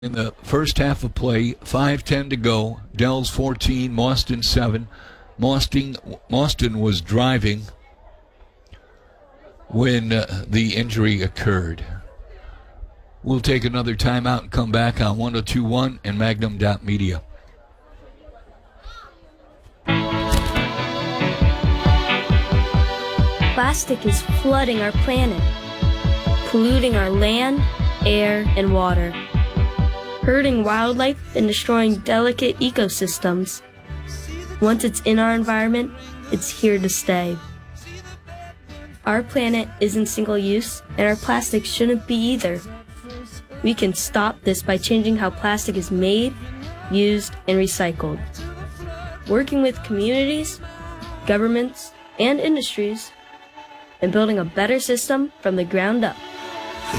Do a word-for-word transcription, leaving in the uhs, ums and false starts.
In the first half of play, five ten to go. Dells fourteen, Mauston seven. Mauston, Mauston was driving when uh, the injury occurred. We'll take another timeout and come back on one oh two point one and Magnum dot media. Plastic is flooding our planet, polluting our land, air, and water, hurting wildlife and destroying delicate ecosystems. Once it's in our environment, it's here to stay. Our planet isn't single-use, and our plastic shouldn't be either. We can stop this by changing how plastic is made, used, and recycled. Working with communities, governments, and industries, and building a better system from the ground up.